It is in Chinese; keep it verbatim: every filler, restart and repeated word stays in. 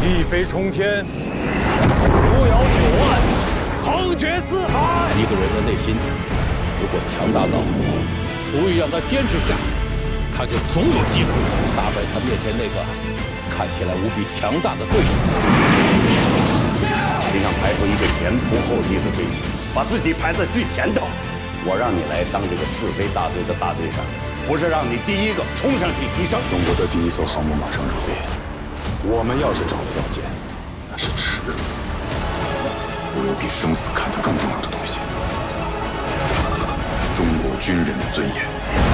一飞冲天，扶摇九万，横绝四海。 一个人的内心如果强大到足以让他坚持下去，他就总有机会打败他面前那个看起来无比强大的对手。 你想排出一个前仆后继的队形，把自己排在最前头。我让你来当这个是非大队的大队长，不是让你第一个冲上去牺牲。 中国的第一艘航母马上入列，我们要是找不到剑，那是耻辱。我有比生死看得更重要的东西：中国军人的尊严。